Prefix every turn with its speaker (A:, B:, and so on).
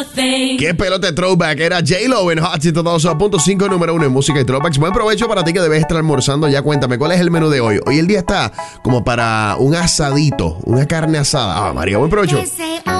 A: Qué pelote throwback. Era J-Lo en Hot 102.5, número 1 en música y throwbacks. Buen provecho para ti que debes estar almorzando. Ya cuéntame, ¿cuál es el menú de hoy? Hoy el día está como para un asadito, una carne asada. Ah, María, buen provecho.